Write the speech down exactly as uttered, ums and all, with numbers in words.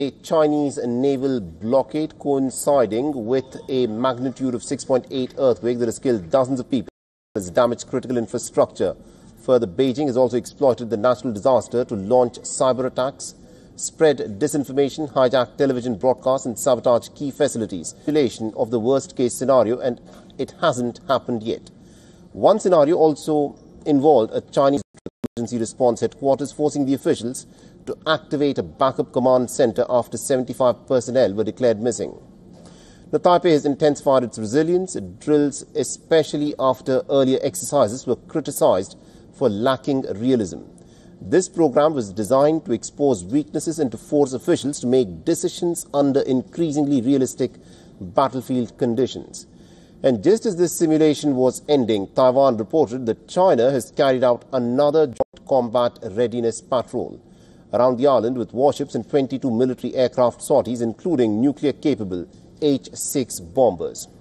A Chinese naval blockade coinciding with a magnitude of six point eight earthquake that has killed dozens of people and has damaged critical infrastructure. Further, Beijing has also exploited the natural disaster to launch cyber attacks, spread disinformation, hijack television broadcasts and sabotage key facilities. Simulation of the worst-case scenario, and it hasn't happened yet. One scenario also involved a Chinese emergency response headquarters, forcing the officials to activate a backup command center after seventy-five personnel were declared missing. Now, Taipei has intensified its resilience. Drills, especially after earlier exercises, were criticized for lacking realism. This program was designed to expose weaknesses and to force officials to make decisions under increasingly realistic battlefield conditions. And just as this simulation was ending, Taiwan reported that China has carried out another joint combat readiness patrol around the island with warships and twenty-two military aircraft sorties, including nuclear-capable H six bombers.